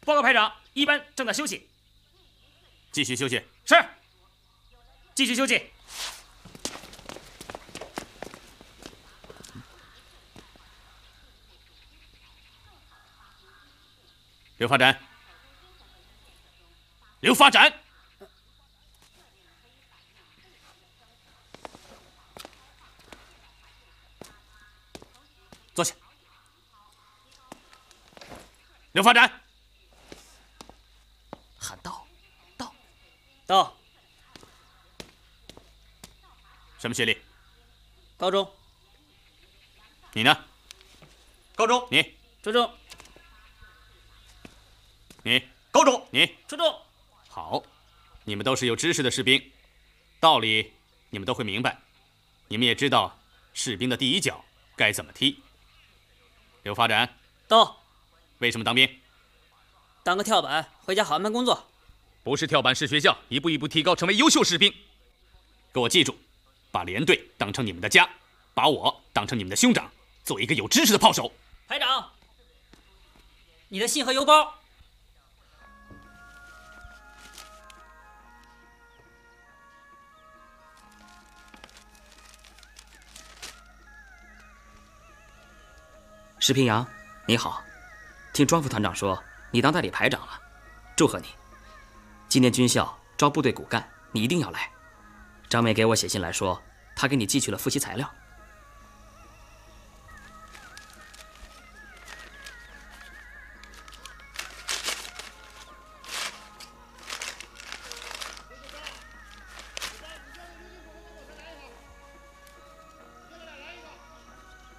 报告排长，一班正在休息。 继续休息。 是。继续休息。 刘发展。刘发展。坐下。刘发展。喊到，到， 到。 什么学历？ 高中。 你呢？ 高中。 你？ 初中。 你？ 高中。 你？ 初中。 好，你们都是有知识的士兵，道理你们都会明白，你们也知道士兵的第一脚该怎么踢。刘发展。 到。 为什么当兵？ 当个跳板，回家好安排工作。 不是跳板是学校，一步一步提高，成为优秀士兵。给我记住，把连队当成你们的家，把我当成你们的兄长，做一个有知识的炮手。 排长，你的信和邮包。 石平阳，你好，听庄副团长说你当代理排长了，祝贺你。今年军校招部队骨干，你一定要来。张梅给我写信来说，她给你寄去了复习材料。